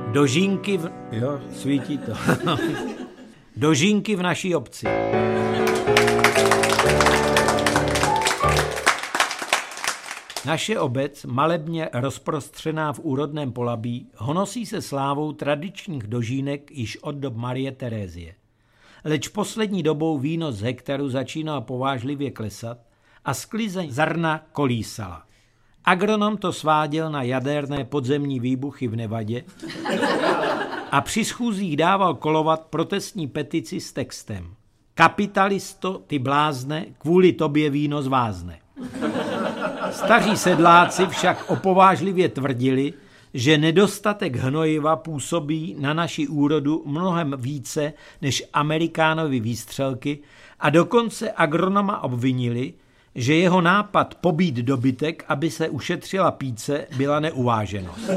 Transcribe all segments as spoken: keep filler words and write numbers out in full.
Dožínky v... Jo, svítí to. Dožínky v naší obci. Naše obec, malebně rozprostřená v úrodném Polabí, honosí se slávou tradičních dožínek již od dob Marie Terézie. Leč poslední dobou výnos z hektaru začínal povážlivě klesat a sklizeň zrna kolísala. Agronom to sváděl na jaderné podzemní výbuchy v Nevadě a při schůzích dával kolovat protestní petici s textem: Kapitalisto, ty blázne, kvůli tobě víno zvázne. Staří sedláci však opovážlivě tvrdili, že nedostatek hnojiva působí na naši úrodu mnohem více než Amerikánovy výstřelky a dokonce agronoma obvinili, že jeho nápad pobít dobytek, aby se ušetřila píce, byla neuváženost.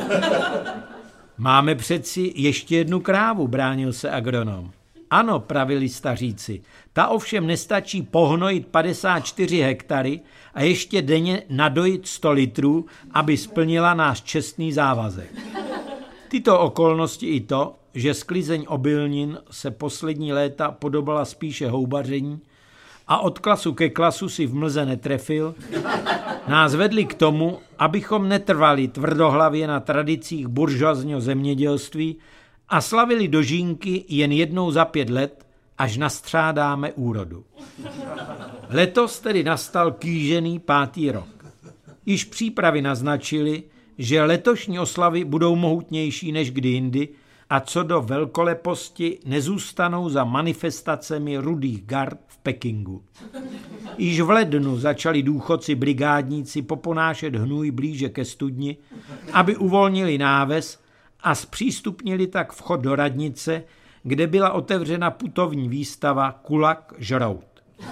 Máme přeci ještě jednu krávu, bránil se agronom. Ano, pravili staříci, ta ovšem nestačí pohnojit padesát čtyři hektary a ještě denně nadojit sto litrů, aby splnila náš čestný závazek. Tyto okolnosti i to, že sklizeň obilnin se poslední léta podobala spíše houbaření a od klasu ke klasu si v mlze netrefil, nás vedli k tomu, abychom netrvali tvrdohlavě na tradicích buržoazního zemědělství a slavili dožínky jen jednou za pět let, až nastřádáme úrodu. Letos tedy nastal kýžený pátý rok. Již přípravy naznačily, že letošní oslavy budou mohutnější než kdy jindy a co do velkoleposti nezůstanou za manifestacemi rudých gard v Pekingu. Již v lednu začali důchodci brigádníci poponášet hnůj blíže ke studni, aby uvolnili náves a zpřístupnili tak vchod do radnice, kde byla otevřena putovní výstava Kulak žrout.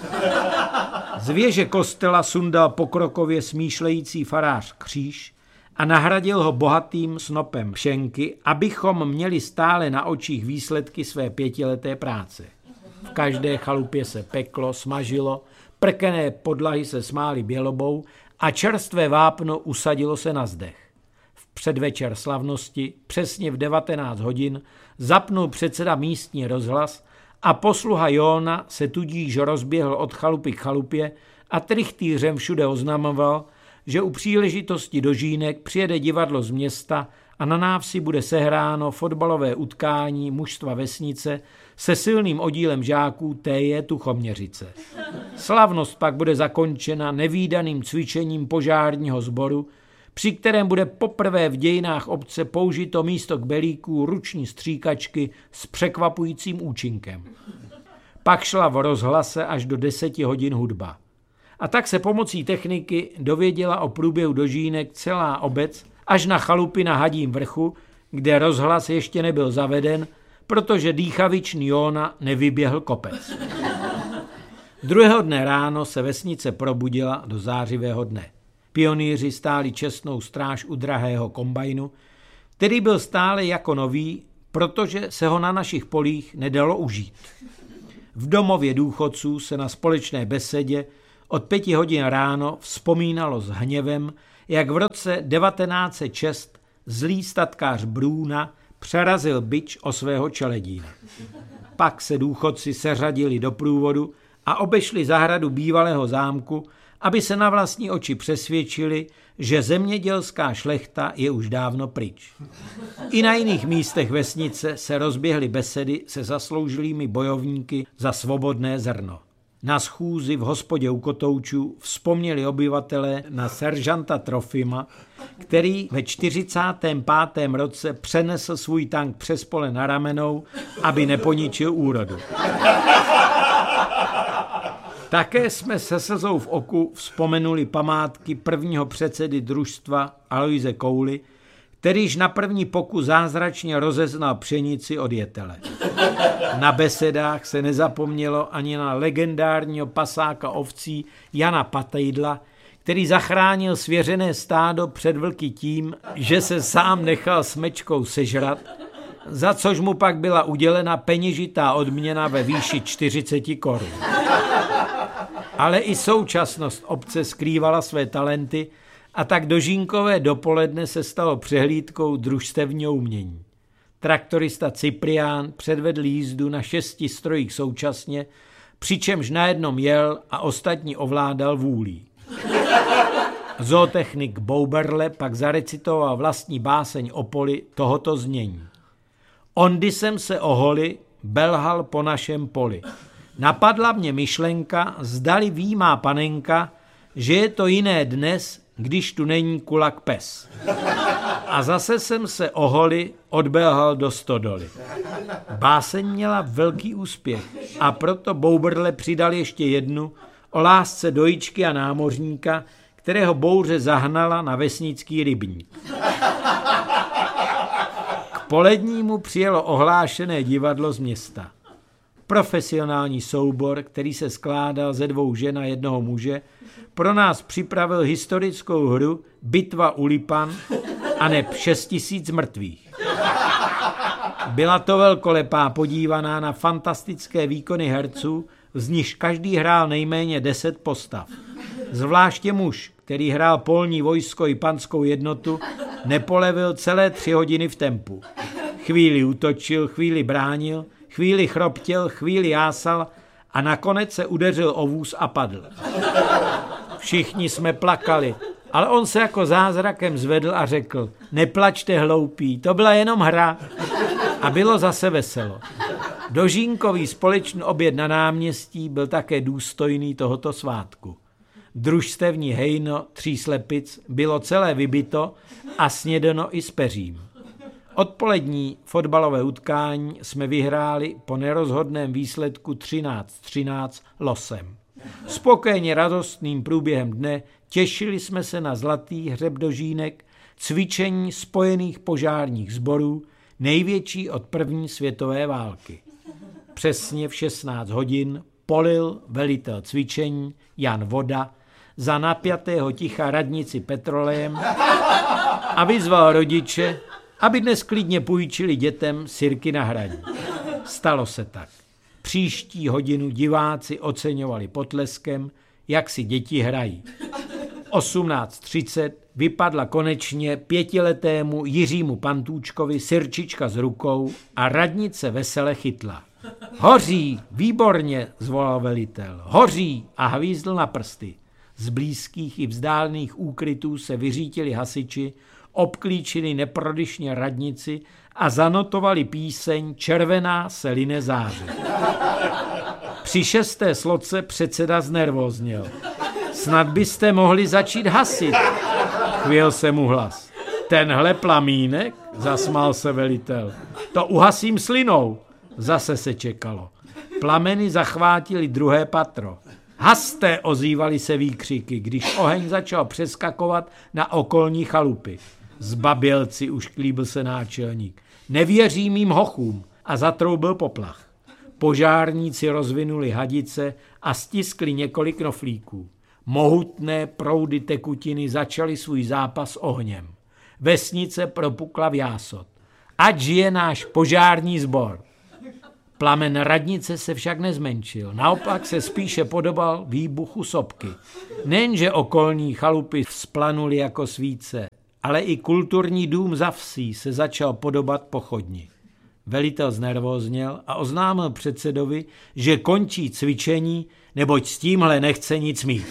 Z věže kostela sundal pokrokově smýšlející farář kříž a nahradil ho bohatým snopem pšenky, abychom měli stále na očích výsledky své pětileté práce. V každé chalupě se peklo, smažilo, prkené podlahy se smály bělobou a čerstvé vápno usadilo se na zdech. V předvečer slavnosti, přesně v devatenáct hodin, zapnul předseda místní rozhlas a posluha Jóna se tudíž rozběhl od chalupy k chalupě a trychtýřem všude oznamoval, že u příležitosti dožínek přijede divadlo z města a na návsi bude sehráno fotbalové utkání mužstva vesnice se silným oddílem žáků T J Tuchoměřice. Slavnost pak bude zakončena nevídaným cvičením požárního sboru, při kterém bude poprvé v dějinách obce použito místo kbelíků ruční stříkačky s překvapujícím účinkem. Pak šla v rozhlase až do deseti hodin hudba. A tak se pomocí techniky dověděla o průběhu dožínek celá obec až na chalupy na Hadím vrchu, kde rozhlas ještě nebyl zaveden, protože dýchavičný Jóna nevyběhl kopec. Druhého dne ráno se vesnice probudila do zářivého dne. Pionýři stáli čestnou stráž u drahého kombajnu, který byl stále jako nový, protože se ho na našich polích nedalo užít. V domově důchodců se na společné besedě od pěti hodin ráno vzpomínalo s hněvem, jak v roce devatenáct set šest zlý statkář Brůna přerazil bič o svého čeledína. Pak se důchodci seřadili do průvodu a obešli zahradu bývalého zámku, aby se na vlastní oči přesvědčili, že zemědělská šlechta je už dávno pryč. I na jiných místech vesnice se rozběhly besedy se zasloužilými bojovníky za svobodné zrno. Na schůzi v hospodě u Kotoučů vzpomněli obyvatelé na seržanta Trofima, který ve čtyřicátém pátém roce přenesl svůj tank přes pole na ramenou, aby neponičil úrodu. Také jsme se slzou v oku vzpomenuli památky prvního předsedy družstva Aloise Kouly, kterýž na první pokus zázračně rozeznal pšenici od jetele. Na besedách se nezapomnělo ani na legendárního pasáka ovcí Jana Patejdla, který zachránil svěřené stádo před vlky tím, že se sám nechal smečkou sežrat, za což mu pak byla udělena peněžitá odměna ve výši čtyřicet korun. Ale i současnost obce skrývala své talenty a tak dožínkové dopoledne se stalo přehlídkou družstevního umění. Traktorista Cyprián předvedl jízdu na šesti strojích současně, přičemž na jednom jel a ostatní ovládal vůlí. Zootechnik Bouberle pak zarecitoval vlastní báseň o poli tohoto znění. Ondy jsem se oholi, belhal po našem poli. Napadla mě myšlenka, zdali ví má panenka, že je to jiné dnes, když tu není kulak pes. A zase jsem se oholi, odbelhal do stodoly. Báseň měla velký úspěch a proto Bouberle přidal ještě jednu o lásce dojičky a námořníka, kterého bouře zahnala na vesnický rybník. K polednímu přijelo ohlášené divadlo z města. Profesionální soubor, který se skládal ze dvou žen a jednoho muže, pro nás připravil historickou hru Bitva u Lipan a neb šest tisíc mrtvých. Byla to velkolepá podívaná na fantastické výkony herců, z nichž každý hrál nejméně deset postav. Zvláště muž, který hrál polní vojsko i panskou jednotu, nepolevil celé tři hodiny v tempu. Chvíli útočil, chvíli bránil, chvíli chroptěl, chvíli jásal a nakonec se udeřil o vůz a padl. Všichni jsme plakali, ale on se jako zázrakem zvedl a řekl: neplačte hloupí, to byla jenom hra. A bylo zase veselo. Dožínkový společný oběd na náměstí byl také důstojný tohoto svátku. Družstevní hejno tří slepic bylo celé vybito a snědeno i s peřím. Odpolední fotbalové utkání jsme vyhráli po nerozhodném výsledku třináct třináct losem. Spokojně radostným průběhem dne těšili jsme se na zlatý hřeb dožínek, cvičení spojených požárních sborů, největší od první světové války. Přesně v šestnáct hodin polil velitel cvičení Jan Voda za napjatého ticha radnici petrolejem a vyzval rodiče, aby dnes klidně půjčili dětem sirky na hraní. Stalo se tak. Příští hodinu diváci oceňovali potleskem, jak si děti hrají. osmnáct třicet vypadla konečně pětiletému Jiřímu Pantůčkovi sirčička z rukou a radnice vesele chytla. Hoří, výborně, zvolal velitel. Hoří a hvízdl na prsty. Z blízkých i vzdálených úkrytů se vyřítili hasiči, obklíčili neprodyšně radnici a zanotovali píseň Červená se line záře. Při šesté sloce předseda znervózněl. Snad byste mohli začít hasit, chvěl se mu hlas. Tenhle plamínek, zasmál se velitel. To uhasím slinou, zase se čekalo. Plameny zachvátily druhé patro. Haste, ozývaly se výkřiky, když oheň začal přeskakovat na okolní chalupy. Zbabělci, už klíbil se náčelník. Nevěří mým hochům a zatroubil poplach. Požárníci rozvinuli hadice a stiskli několik knoflíků. Mohutné proudy tekutiny začaly svůj zápas ohněm. Vesnice propukla v jásot. Ať žije náš požární sbor. Plamen radnice se však nezmenšil, naopak se spíše podobal výbuchu sopky. Nejenže okolní chalupy vzplanuly jako svíce, ale i kulturní dům za vsí se začal podobat pochodni. Velitel znervózněl a oznámil předsedovi, že končí cvičení, neboť s tímhle nechce nic mít.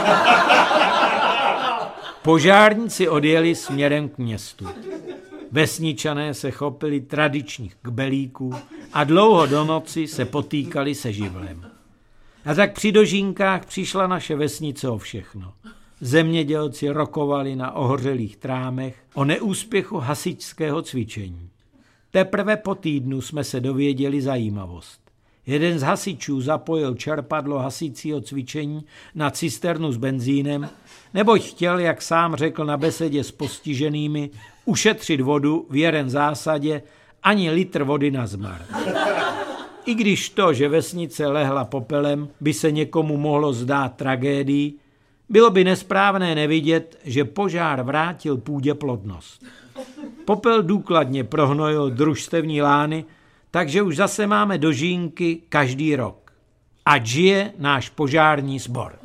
Požárníci odjeli směrem k městu. Vesničané se chopili tradičních kbelíků a dlouho do noci se potýkali se živlem. A tak při dožínkách přišla naše vesnice o všechno. Zemědělci rokovali na ohořelých trámech o neúspěchu hasičského cvičení. Teprve po týdnu jsme se dověděli zajímavost. Jeden z hasičů zapojil čerpadlo hasícího cvičení na cisternu s benzínem, neboť chtěl, jak sám řekl na besedě s postiženými, ušetřit vodu v jeden zásadě ani litr vody na zmar. I když to, že vesnice lehla popelem, by se někomu mohlo zdát tragédií, bylo by nesprávné nevidět, že požár vrátil půdě plodnost. Popel důkladně prohnojil družstevní lány, takže už zase máme dožínky každý rok. Ať žije náš požární sbor.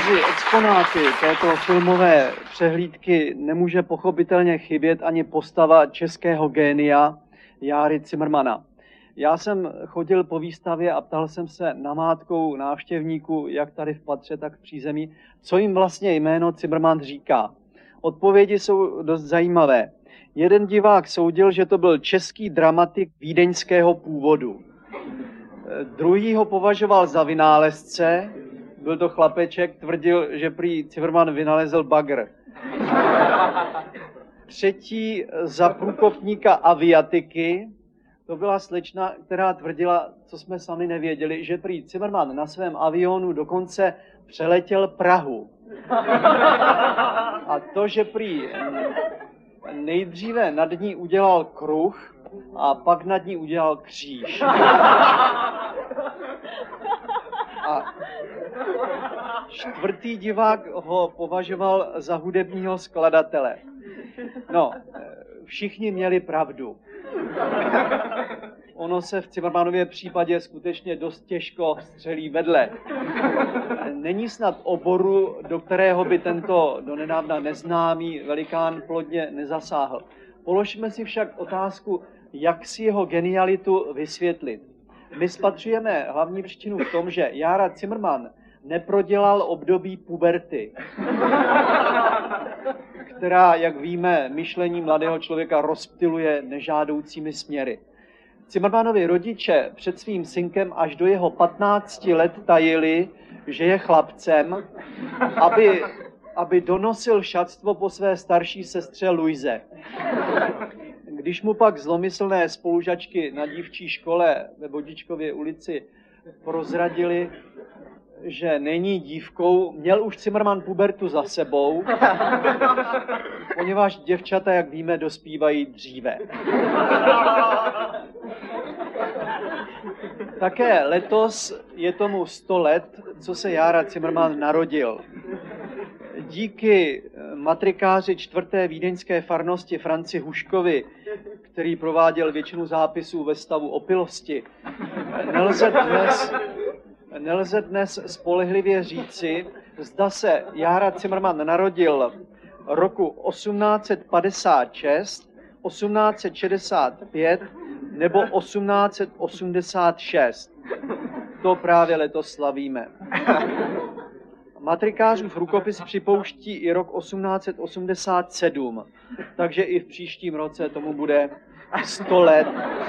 Mezi exponáty této filmové přehlídky nemůže pochopitelně chybět ani postava českého génia Járy Cimrmana. Já jsem chodil po výstavě a ptal jsem se namátkou návštěvníků, jak tady v patře, tak v přízemí, co jim vlastně jméno Cimrman říká. Odpovědi jsou dost zajímavé. Jeden divák soudil, že to byl český dramatik vídeňského původu. Druhý ho považoval za vynálezce, byl to chlapeček, tvrdil, že prý Cimrman vynalezl bagr. Třetí za průkopníka aviatiky, to byla slečna, která tvrdila, co jsme sami nevěděli, že prý Cimrman na svém avionu dokonce přeletěl Prahu. A to, že prý nejdříve nad ní udělal kruh a pak nad ní udělal kříž. A čtvrtý divák ho považoval za hudebního skladatele. No, všichni měli pravdu. Ono se v Cimrmanově případě skutečně dost těžko střelí vedle. Není snad oboru, do kterého by tento donedávna neznámý velikán plodně nezasáhl. Položme si však otázku, jak si jeho genialitu vysvětlit. My spatřujeme hlavní příčinu v tom, že Jára Cimrman neprodělal období puberty, která, jak víme, myšlení mladého člověka rozptyluje nežádoucími směry. Cimrmanovi rodiče před svým synkem až do jeho patnácti let tajili, že je chlapcem, aby, aby donosil šatstvo po své starší sestře Luize. Když mu pak zlomyslné spolužačky na dívčí škole ve Vodičkově ulici prozradili, že není dívkou, měl už Cimrman pubertu za sebou, poněvadž děvčata, jak víme, dospívají dříve. Také letos je tomu sto let, co se Jára Cimrman narodil. Díky matrikáři čtvrté vídeňské farnosti Franci Huškovi, který prováděl většinu zápisů ve stavu opilosti, nelze dnes, nelze dnes spolehlivě říci, zda se Jára Cimrman narodil roku osmnáct set padesát šest, osmnáct set šedesát pět nebo osmnáct set osmdesát šest. To právě letos slavíme. Matrikářův rukopis připouští i rok osmnáct set osmdesát sedm, takže i v příštím roce tomu bude sto let,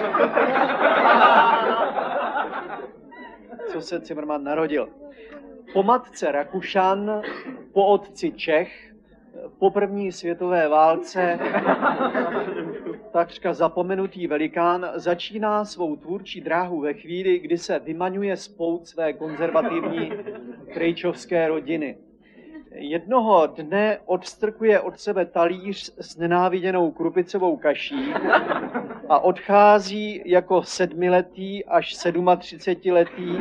co se Cimrman narodil. Po matce Rakušan, po otci Čech, po první světové válce takřka zapomenutý velikán začíná svou tvůrčí dráhu ve chvíli, kdy se vymaňuje z pout své konzervativní krejčovské rodiny. Jednoho dne odstrkuje od sebe talíř s nenáviděnou krupicovou kaší a odchází jako sedmiletý až sedmatřicetiletý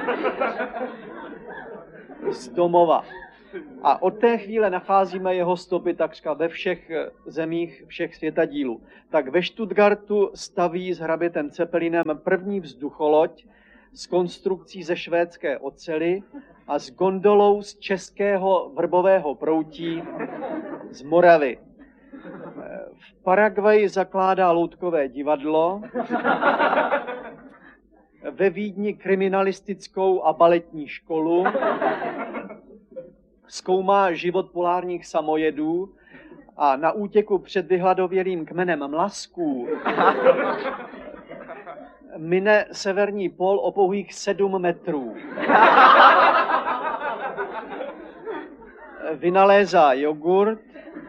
z domova. A od té chvíle nacházíme jeho stopy takřka ve všech zemích, všech světadílů. Tak ve Stuttgartu staví s hrabětem Cepelinem první vzducholoď s konstrukcí ze švédské oceli a s gondolou z českého vrbového proutí z Moravy. V Paraguaji zakládá loutkové divadlo, ve Vídni kriminalistickou a baletní školu, zkoumá život polárních samojedů a na útěku před vyhladovělým kmenem mlasků mine severní pól o pouhých sedm metrů. Vynalézá jogurt,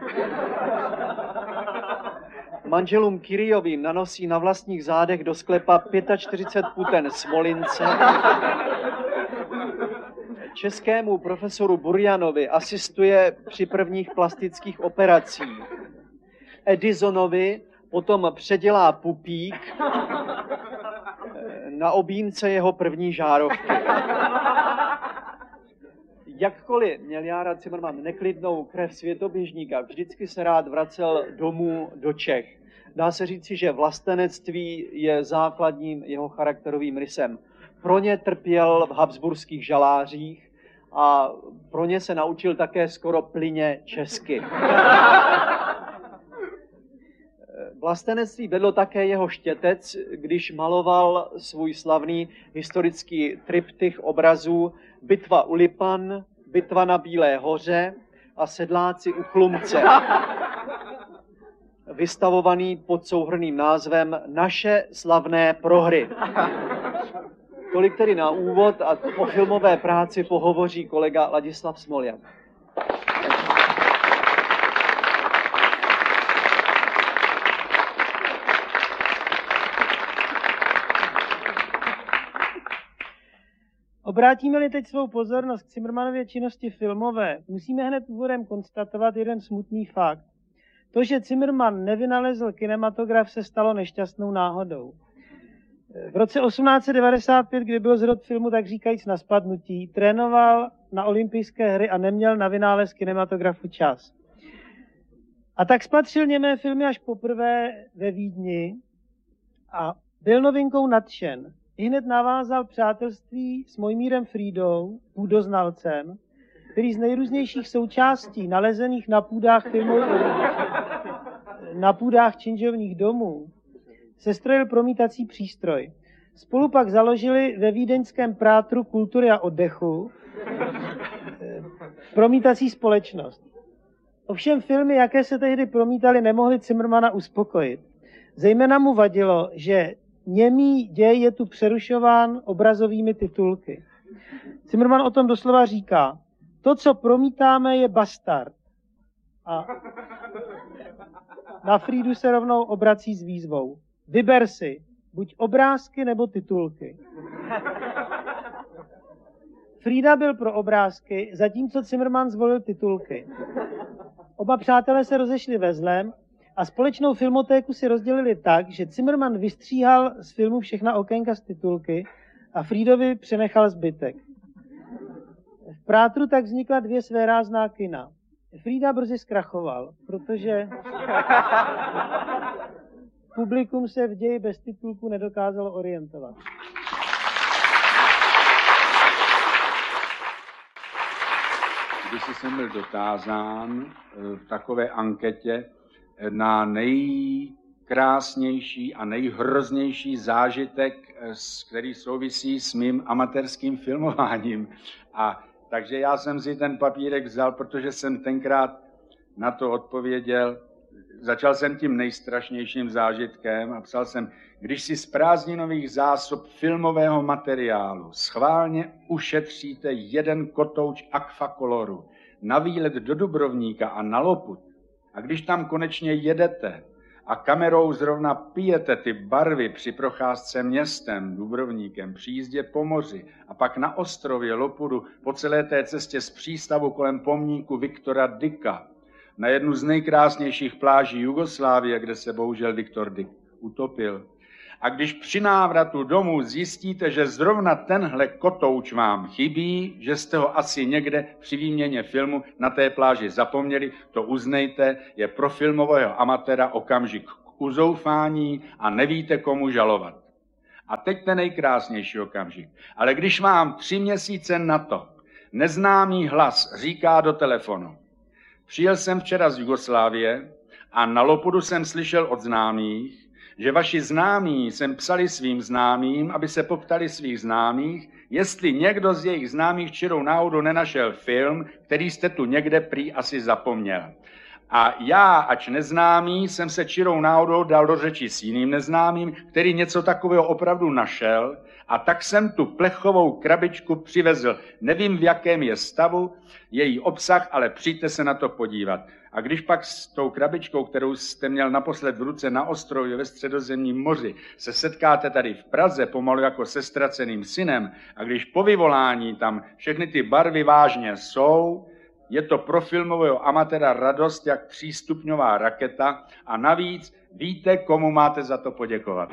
manželům Kyriovým nanosí na vlastních zádech do sklepa čtyřicet pět puten smolince, českému profesoru Burjanovi asistuje při prvních plastických operacích. Edisonovi potom předělá pupík na objímce jeho první žárovky. Jakkoliv měl Jára Cimrman neklidnou krev světoběžníka, vždycky se rád vracel domů do Čech. Dá se říci, že vlastenectví je základním jeho charakterovým rysem. Pro ně trpěl v habsburských žalářích a pro ně se naučil také skoro plyně česky. Vlastenectví vedlo také jeho štětec, když maloval svůj slavný historický triptych obrazů Bitva u Lipan, Bitva na Bílé hoře a Sedláci u Chlumce, vystavovaný pod souhrnným názvem Naše slavné prohry. Tolik tedy na úvod a o filmové práci pohovoří kolega Ladislav Smoljak. Obrátíme-li teď svou pozornost k Cimrmanově činnosti filmové, musíme hned úvodem konstatovat jeden smutný fakt. To, že Cimrman nevynalezl kinematograf, se stalo nešťastnou náhodou. V roce osmnáct set devadesát pět, kdy byl zrod filmu tak říkajíc na spadnutí, trénoval na olympijské hry a neměl na vynález kinematografu čas. A tak spatřil němé filmy až poprvé ve Vídni a byl novinkou nadšen. Ihned navázal přátelství s Mojmírem Frídou, půdoznalcem, který z nejrůznějších součástí nalezených na půdách filmu, na půdách činžovních domů sestrojil promítací přístroj. Spolu pak založili ve vídeňském Prátru kultury a oddechu promítací společnost. Ovšem filmy, jaké se tehdy promítaly, nemohly Cimrmana uspokojit. Zejména mu vadilo, že němý děj je tu přerušován obrazovými titulky. Cimrman o tom doslova říká, to, co promítáme, je bastard. A na Frídu se rovnou obrací s výzvou. Vyber si, buď obrázky nebo titulky. Frída byl pro obrázky, zatímco Cimrman zvolil titulky. Oba přátelé se rozešli ve zlém a společnou filmotéku si rozdělili tak, že Cimrman vystříhal z filmu všechna okénka z titulky a Frídovi přenechal zbytek. V Prátru tak vznikla dvě svérázná kina. Frída brzy zkrachoval, protože publikum se v ději bez titulku nedokázalo orientovat. Když jsem byl dotázán v takové anketě na nejkrásnější a nejhroznější zážitek, který souvisí s mým amatérským filmováním. A takže já jsem si ten papírek vzal, protože jsem tenkrát na to odpověděl. Začal jsem tím nejstrašnějším zážitkem a psal jsem, když si z prázdninových zásob filmového materiálu schválně ušetříte jeden kotouč Aquakoloru na výlet do Dubrovníka a na Lopud, a když tam konečně jedete a kamerou zrovna pijete ty barvy při procházce městem, Dubrovníkem, při jízdě po moři a pak na ostrově Lopudu po celé té cestě z přístavu kolem pomníku Viktora Dicka na jednu z nejkrásnějších pláží Jugoslávie, kde se bohužel Viktor Dick utopil. A když při návratu domů zjistíte, že zrovna tenhle kotouč vám chybí, že jste ho asi někde při výměně filmu na té pláži zapomněli, to uznejte, je pro filmového amatéra okamžik k uzoufání a nevíte, komu žalovat. A teď ten nejkrásnější okamžik. Ale když vám tři měsíce na to neznámý hlas říká do telefonu, přijel jsem včera z Jugoslávie a na Lopudu jsem slyšel od známých, že vaši známí sem psali svým známým, aby se poptali svých známých, jestli někdo z jejich známých čirou náhodou nenašel film, který jste tu někde prý asi zapomněl. A já, ač neznámý, jsem se čirou náhodou dal do řeči s jiným neznámým, který něco takového opravdu našel, a tak jsem tu plechovou krabičku přivezl. Nevím, v jakém je stavu její obsah, ale přijďte se na to podívat. A když pak s tou krabičkou, kterou jste měl naposled v ruce na ostrově ve Středozemním moři, se setkáte tady v Praze pomalu jako se ztraceným synem, a když po vyvolání tam všechny ty barvy vážně jsou, je to pro filmového amatéra radost jak třístupňová raketa a navíc víte, komu máte za to poděkovat.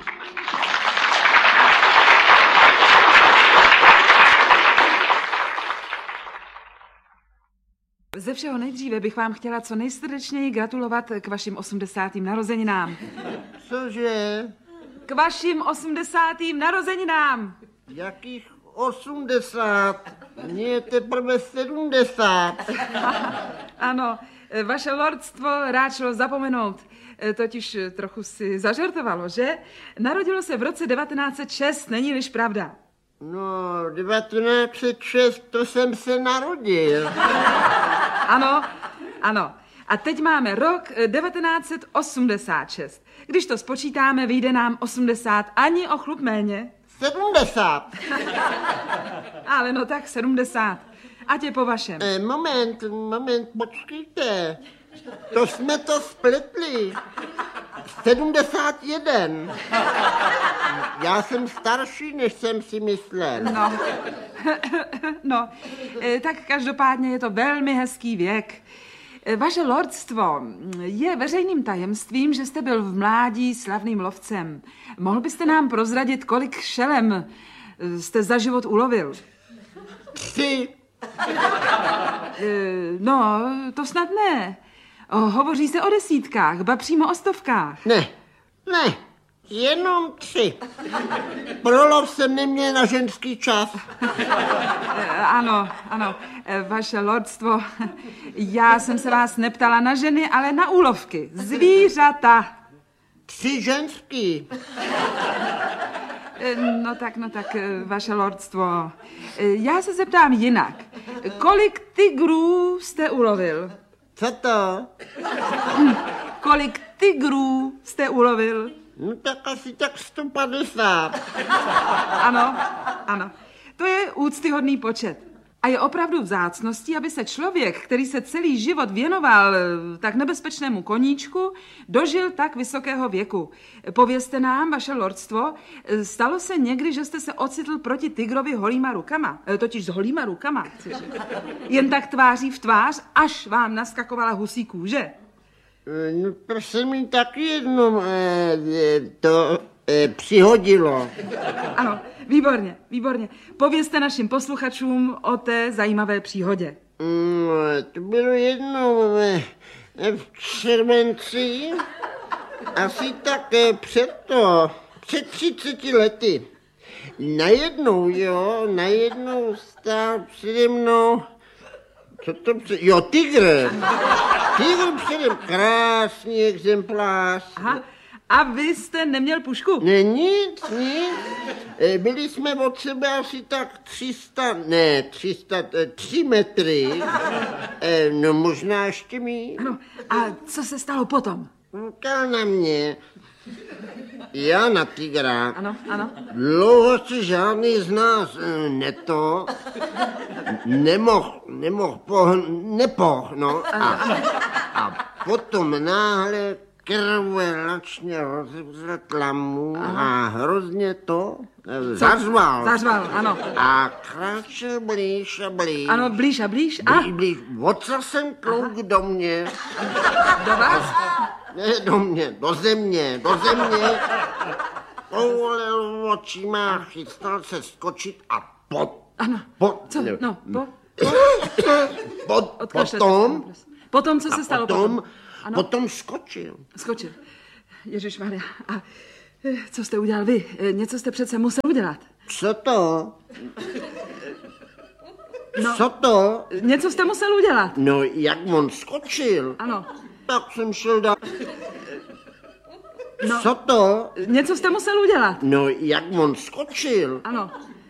Ze všeho nejdříve bych vám chtěla co nejsrdečněji gratulovat k vašim osmdesátým narozeninám. Cože? K vašim osmdesátým narozeninám. Jakých osmdesát? Mně je teprve sedmdesát. Ano, vaše lordstvo rád šlo zapomenout. Totiž trochu si zažartovalo, že? Narodilo se v roce devatenáct set šest, není-liž pravda? No, devatenáct set šest, to jsem se narodil. Ano, ano. A teď máme rok devatenáct set osmdesát šest. Když to spočítáme, vyjde nám osmdesát, ani o chlup méně. sedmdesát. Ale no tak sedmdesát. Ať je po vašem. E, moment, moment, počkejte. To jsme to spletli. sedmdesát jedna. Já jsem starší, než jsem si myslel. No, no, tak každopádně je to velmi hezký věk. Vaše lordstvo, je veřejným tajemstvím, že jste byl v mládí slavným lovcem. Mohl byste nám prozradit, kolik šelem jste za život ulovil? Tři. No, to snad ne. Hovoří se o desítkách, ba přímo o stovkách. Ne, ne, jenom tři. Pro lov jsem neměl na ženský čas. Ano, ano, vaše lordstvo, já jsem se vás neptala na ženy, ale na úlovky, zvířata. Tři ženský. No tak, no tak, vaše lordstvo, já se zeptám jinak. Kolik tigrů jste ulovil? Co to? Kolik tigrů jste ulovil? No tak asi tak sto padesát. Ano, ano. To je úctyhodný počet. A je opravdu vzácností, aby se člověk, který se celý život věnoval tak nebezpečnému koníčku, dožil tak vysokého věku. Povězte nám, vaše lordstvo, stalo se někdy, že jste se ocitl proti tigrovi holýma rukama, totiž s holýma rukama, jen tak tváří v tvář, až vám naskakovala husí kůže? No to se mi taky jednou eh, to eh, přihodilo. Ano, výborně, výborně. Povězte našim posluchačům o té zajímavé příhodě. No, to bylo jednou eh, v červenci, asi tak eh, před to, před třiceti lety. Najednou, jo, najednou stál přede mnou, co to před, jo, tygr. Tygr předem, krásný exemplář. Aha, a vy jste neměl pušku? Ne, nic, nic. Byli jsme od sebe asi tak tři sta, ne, tři sta, tři metry. No možná ještě mít. Ano, a co se stalo potom? Koukal na mě. Já na tygra. Ano, ano. Dlouho se žádný z nás neto, nemohl, nemohl poh, nepoh, no. A, a potom náhle krvelačně rozevřel tlamu a hrozně to zařval. Zařval, ano. A kráčel blíž a blíž. Ano, blíž a blíž. A? Blíž, blíž. Otřel jsem klouk do mě. Do vás? Ne, do mě, do země, do země. Povolil očima, chystal se skočit a pot. Ano. Pot, Co? ne, No, po, pot, odkašlete potom, se, potom, co se stalo potom, potom? Ano. potom skočil. Skočil. Ježišmarja. A eh, co jste udělal vy? Eh, Něco jste přece musel udělat. Co to? No. Co to? Něco jste musel udělat. No, jak on skočil, Ano. tak jsem šel dál. No. Co to? Něco jste musel udělat. No, jak on skočil, Ano.